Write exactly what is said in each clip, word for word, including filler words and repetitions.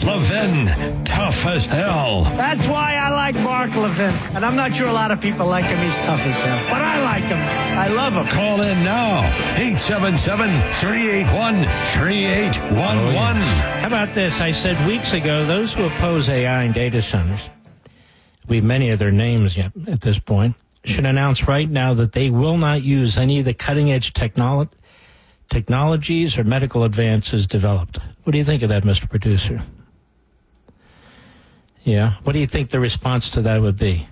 Levin, tough as hell. That's why I like Mark Levin. And I'm not sure a lot of people like him. He's tough as hell. But I like him. I love him. Call in now. eight seven seven, three eight one, three eight one one. How about this? I said weeks ago, those who oppose A I and data centers, we have many of their names yet at this point, should announce right now that they will not use any of the cutting-edge technolo- technologies or medical advances developed. What do you think of that, Mister Producer? Yeah. What do you think the response to that would be?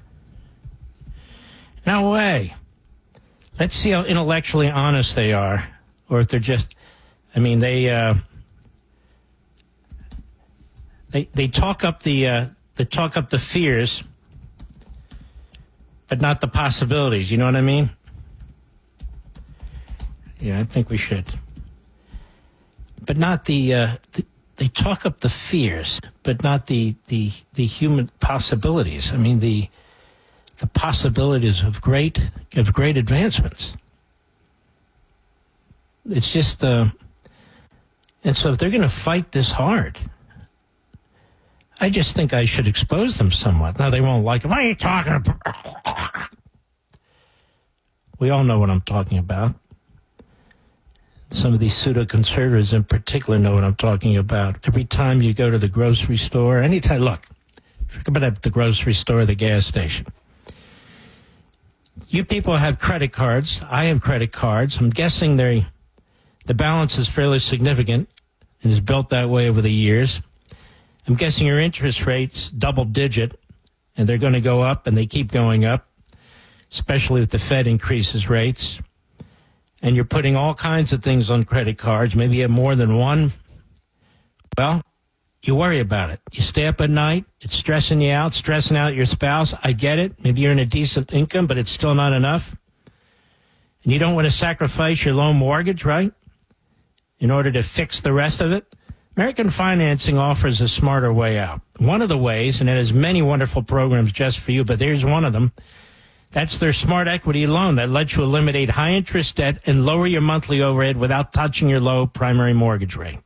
No way. Let's see how intellectually honest they are, or if they're just, I mean, they uh, they they talk up the uh, they talk up the fears, but not the possibilities. You know what I mean? Yeah, I think we should, but not the. Uh, the They talk up the fears, but not the, the, the human possibilities. I mean, the the possibilities of great of great advancements. It's just, uh, and so if they're going to fight this hard, I just think I should expose them somewhat. Now they won't like it. What are you talking about? We all know what I'm talking about. Some of these pseudo-conservatives in particular know what I'm talking about. Every time you go to the grocery store, anytime, look, think about at the grocery store, the gas station. You people have credit cards. I have credit cards. I'm guessing they, the balance is fairly significant and is built that way over the years. I'm guessing your interest rate's double-digit, and they're going to go up, and they keep going up, especially if the Fed increases rates. And you're putting all kinds of things on credit cards. Maybe you have more than one. Well, you worry about it. You stay up at night. It's stressing you out, stressing out your spouse. I get it. Maybe you're in a decent income, but it's still not enough. And you don't want to sacrifice your loan mortgage, right, in order to fix the rest of it. American Financing offers a smarter way out. One of the ways, and it has many wonderful programs just for you, but there's one of them. That's their smart equity loan that lets you eliminate high-interest debt and lower your monthly overhead without touching your low primary mortgage rate.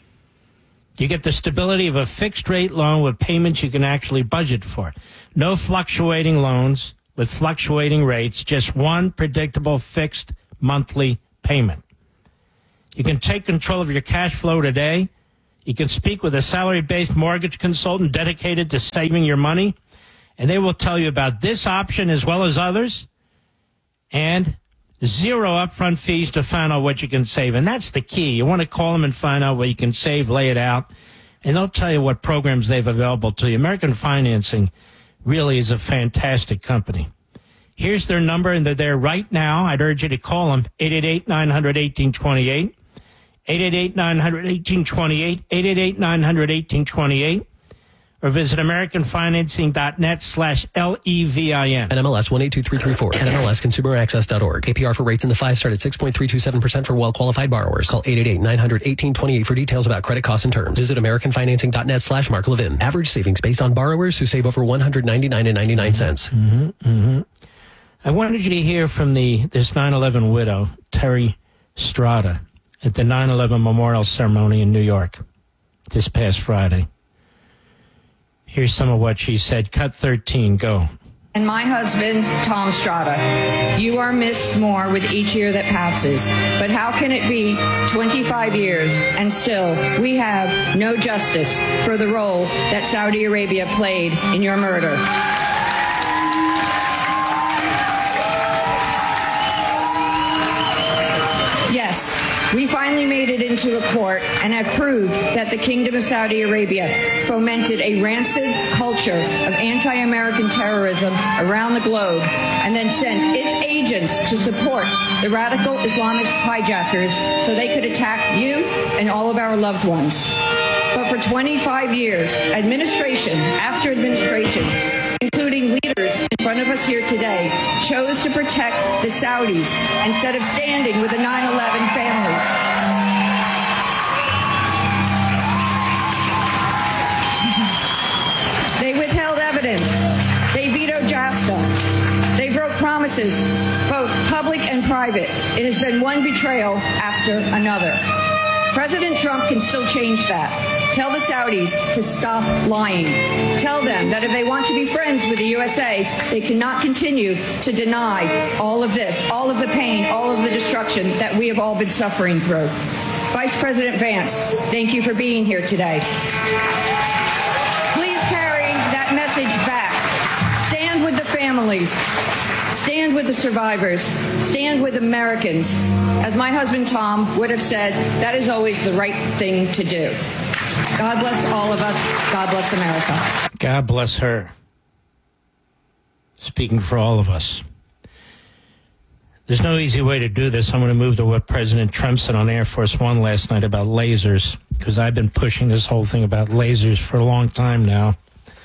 You get the stability of a fixed-rate loan with payments you can actually budget for. No fluctuating loans with fluctuating rates, just one predictable fixed monthly payment. You can take control of your cash flow today. You can speak with a salary-based mortgage consultant dedicated to saving your money. And they will tell you about this option as well as others, and zero upfront fees to find out what you can save. And that's the key. You want to call them and find out what you can save, lay it out, and they'll tell you what programs they've available to you. American Financing really is a fantastic company. Here's their number, and they're there right now. I'd urge you to call them, eight eight eight, nine hundred, eighteen twenty-eight, eight eight eight, nine hundred, eighteen twenty-eight, eight eight eight, nine hundred, eighteen twenty-eight. Or visit americanfinancing.net slash L E V I N. N M L S one eight two three three four. N M L S consumer access dot org. A P R for rates in the five start at six point three two seven percent for well-qualified borrowers. Call eight eight eight, nine hundred, eighteen twenty-eight for details about credit costs and terms. Visit americanfinancing.net slash Mark Levin. Average savings based on borrowers who save over one hundred ninety-nine dollars and ninety-nine cents. Mm-hmm, mm-hmm. I wanted you to hear from the this nine eleven widow, Terry Strada, at the nine eleven memorial ceremony in New York this past Friday. Here's some of what she said. Cut thirteen, go. And my husband, Tom Strada, you are missed more with each year that passes. But how can it be twenty-five years and still we have no justice for the role that Saudi Arabia played in your murder? Yes. We finally made it into a court and have proved that the Kingdom of Saudi Arabia fomented a rancid culture of anti-American terrorism around the globe and then sent its agents to support the radical Islamist hijackers so they could attack you and all of our loved ones. But for twenty-five years, administration after administration, including leaders in front of us here today, chose to protect the Saudis instead of standing with the nine eleven families. They withheld evidence. They vetoed JASTA. They broke promises, both public and private. It has been one betrayal after another. President Trump can still change that. Tell the Saudis to stop lying. Tell them that if they want to be friends with the U S A, they cannot continue to deny all of this, all of the pain, all of the destruction that we have all been suffering through. Vice President Vance, thank you for being here today. Please carry that message back. Stand with the families. Stand with the survivors. Stand with Americans. As my husband Tom would have said, that is always the right thing to do. God bless all of us. God bless America. God bless her. Speaking for all of us. There's no easy way to do this. I'm going to move to what President Trump said on Air Force One last night about lasers, because I've been pushing this whole thing about lasers for a long time now,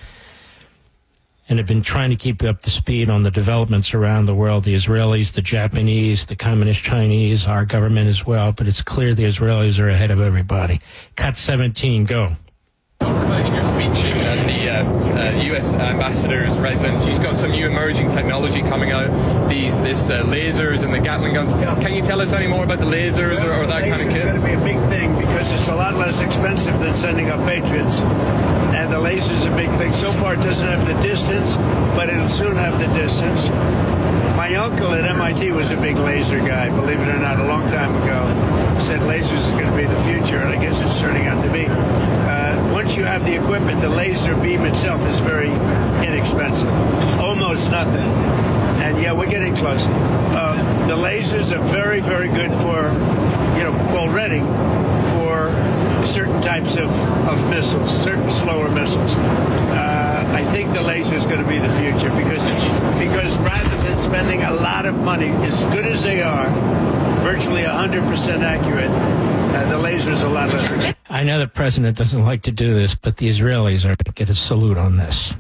and have been trying to keep you up to speed on the developments around the world, the Israelis, the Japanese, the Communist Chinese, our government as well. But it's clear the Israelis are ahead of everybody. Cut seventeen, go. Talked about in your speech at the uh, uh, U S ambassador's residence, you've got some new emerging technology coming out, these this uh, lasers and the Gatling guns. Yeah. Can you tell us any more about the lasers or, or that kind of kit? It's going to be a big thing because it's a lot less expensive than sending up Patriots. And the laser's a big thing. So far, it doesn't have the distance, but it'll soon have the distance. My uncle at M I T was a big laser guy, believe it or not, a long time ago. Said lasers is going to be the future, and I guess it's turning out to be. Uh, once you have the equipment, the laser beam itself is very inexpensive, almost nothing. And yeah, we're getting close. Uh, the lasers are very, very good for, you know, already for certain types of, of missiles, certain slower missiles. Uh, I think the laser is going to be the future because because rather than spending a lot of money, as good as they are, virtually one hundred percent accurate, uh, the laser is a lot less expensive. I know the president doesn't like to do this, but the Israelis are going to get a salute on this.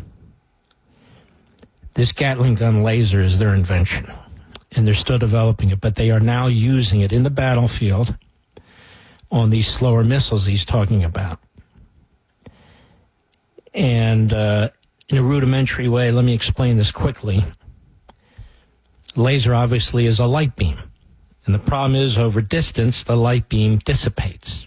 This Gatling gun laser is their invention, and they're still developing it, but they are now using it in the battlefield on these slower missiles he's talking about. And uh, in a rudimentary way, let me explain this quickly. Laser obviously is a light beam. And the problem is, over distance, the light beam dissipates.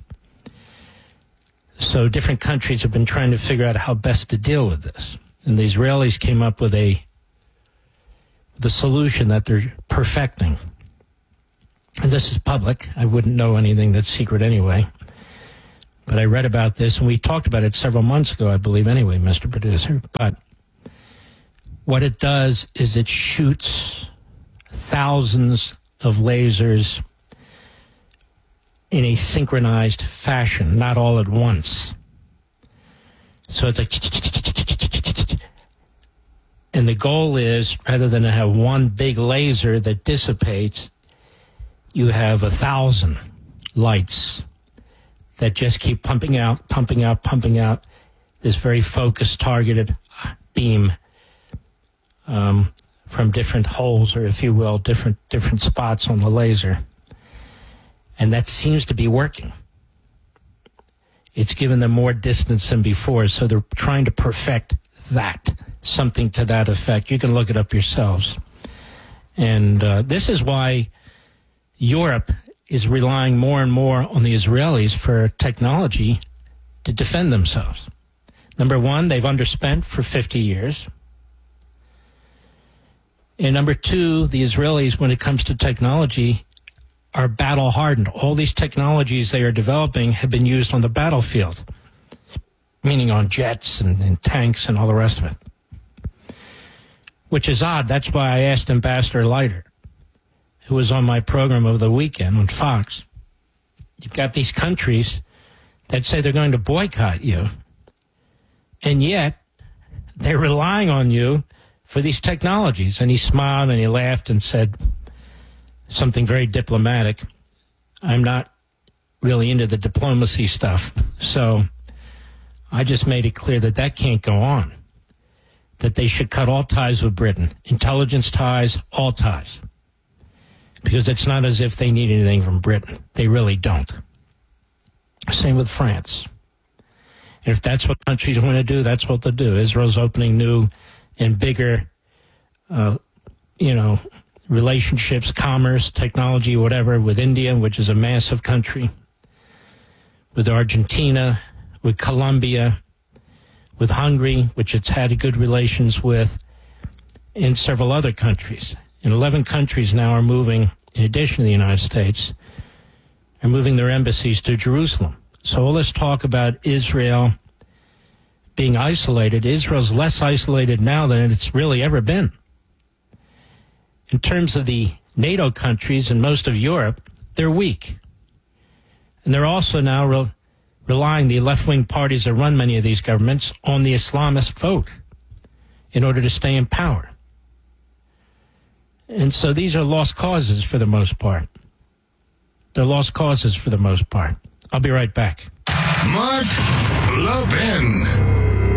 So different countries have been trying to figure out how best to deal with this. And the Israelis came up with a the solution that they're perfecting. And this is public. I wouldn't know anything that's secret anyway. But I read about this, and we talked about it several months ago, I believe, anyway, Mister Producer. But what it does is it shoots thousands of lasers in a synchronized fashion, not all at once. So it's like... And the goal is, rather than to have one big laser that dissipates, you have a thousand lights that just keep pumping out, pumping out, pumping out this very focused, targeted beam um, from different holes, or if you will, different different spots on the laser. And that seems to be working. It's given them more distance than before, so they're trying to perfect that, something to that effect. You can look it up yourselves. And uh, this is why Europe is relying more and more on the Israelis for technology to defend themselves. Number one, they've underspent for fifty years. And number two, the Israelis, when it comes to technology, are battle hardened. All these technologies they are developing have been used on the battlefield, meaning on jets and, and tanks and all the rest of it. Which is odd. That's why I asked Ambassador Leiter, who was on my program over the weekend on Fox. You've got these countries that say they're going to boycott you, and yet they're relying on you for these technologies. And he smiled and he laughed and said something very diplomatic. I'm not really into the diplomacy stuff, so I just made it clear that that can't go on, that they should cut all ties with Britain, intelligence ties, all ties. Because it's not as if they need anything from Britain. They really don't. Same with France. And if that's what countries want to do, that's what they'll do. Israel's opening new and bigger, uh, you know, relationships, commerce, technology, whatever, with India, which is a massive country, with Argentina, with Colombia, with Hungary, which it's had good relations with, and several other countries. And eleven countries now are moving, in addition to the United States, are moving their embassies to Jerusalem. So all this talk about Israel being isolated, Israel's less isolated now than it's really ever been. In terms of the NATO countries and most of Europe, they're weak. And they're also now re- relying, the left-wing parties that run many of these governments, on the Islamist vote in order to stay in power. And so these are lost causes for the most part. They're lost causes for the most part. I'll be right back. Mark Levin.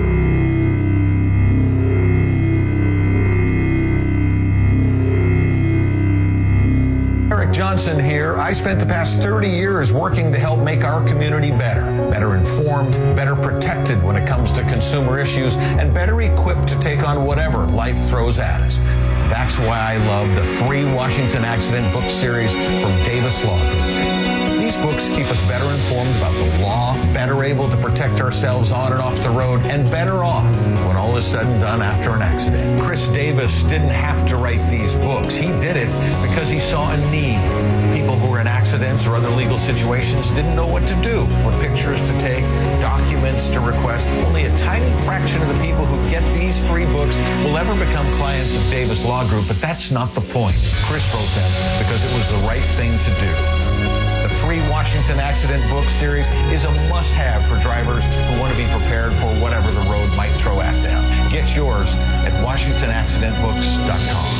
Eric Johnson here. I spent the past thirty years working to help make our community better, better informed, better protected when it comes to consumer issues, and better equipped to take on whatever life throws at us. That's why I love the free Washington Accident book series from Davis Law Group. These books keep us better informed about the law, better able to protect ourselves on and off the road, and better off when all is said and done after an accident. Chris Davis didn't have to write these books. He did it because he saw a need. People who were in accidents or other legal situations didn't know what to do, what pictures to take, documents to request. Only a tiny fraction of the people who get these free books will ever become clients of Davis Law Group, but that's not the point. Chris wrote them because it was the right thing to do. The free Washington Accident book series is a must-have for drivers who want to be prepared for whatever the road might throw at them. Get yours at washington accident books dot com.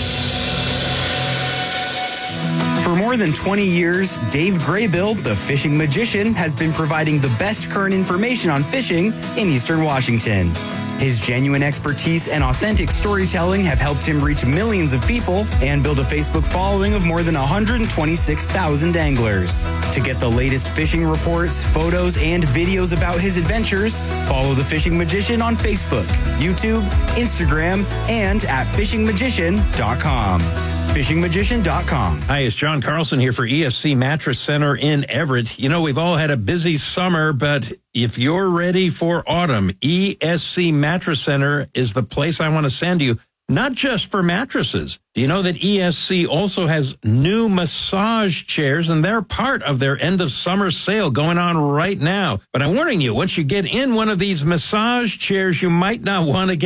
For more than twenty years, Dave Graybill, the fishing magician, has been providing the best current information on fishing in Eastern Washington. His genuine expertise and authentic storytelling have helped him reach millions of people and build a Facebook following of more than one hundred twenty-six thousand anglers. To get the latest fishing reports, photos, and videos about his adventures, follow the Fishing Magician on Facebook, YouTube, Instagram, and at fishing magician dot com. fishing magician dot com. Hi, it's John Carlson here for E S C Mattress Center in Everett. You know, we've all had a busy summer, but if you're ready for autumn, E S C Mattress Center is the place I want to send you, not just for mattresses. Do you know that E S C also has new massage chairs, and they're part of their end of summer sale going on right now? But I'm warning you, once you get in one of these massage chairs, you might not want to get